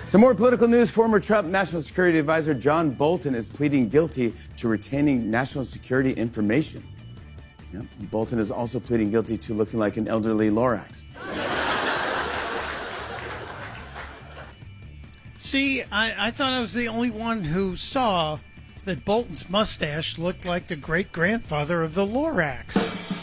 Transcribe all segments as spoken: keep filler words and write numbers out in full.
Some more political news. Former Trump National Security Advisor John Bolton is pleading guilty to retaining national security information. Yep. Bolton is also pleading guilty to looking like an elderly Lorax. See, I, I thought I was the only one who saw that Bolton's mustache looked like the great-grandfather of the Lorax.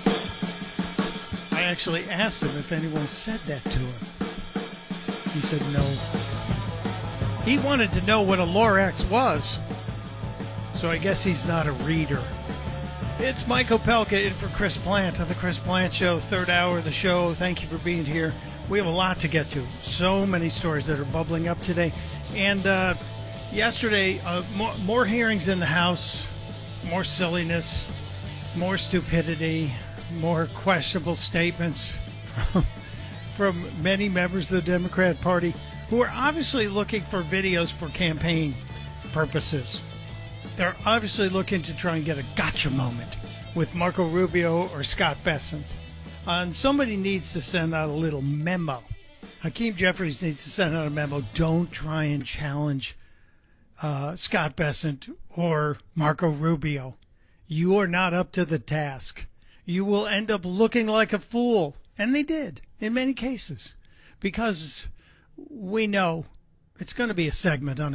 I actually asked him if anyone said that to him. He said no. He wanted to know what a Lorax was, so I guess he's not a reader. It's Mike Opelka in for Chris Plant on the Chris Plant Show, third hour of the show. Thank you for being here. We have a lot to get to. So many stories that are bubbling up today. And uh, yesterday, uh, more, more hearings in the House, more silliness, more stupidity, more questionable statements from, from many members of the Democrat Party who are obviously looking for videos for campaign purposes. They're obviously looking to try and get a gotcha moment with Marco Rubio or Scott Bessent. Uh, and somebody needs to send out a little memo. Hakeem Jeffries needs to send out a memo. Don't try and challenge uh, Scott Bessent or Marco Rubio. You are not up to the task. You will end up looking like a fool. And they did, in many cases. Because we know it's going to be a segment on